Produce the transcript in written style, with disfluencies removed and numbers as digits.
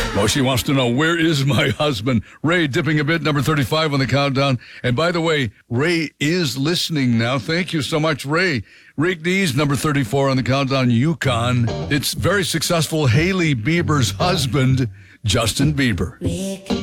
Well, she wants to know, where is my husband? Ray dipping a bit, number 35 on the countdown. And by the way, Ray is listening now. Thank you so much, Ray. Rick Dees, number 34 on the countdown, Yukon. It's very successful Hailey Bieber's husband, Justin Bieber.